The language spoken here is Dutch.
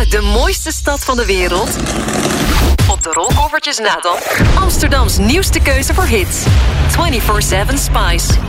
De mooiste stad van de wereld? Op de rolkoffertjes na dan Amsterdams nieuwste keuze voor hits. 24/7 Spice.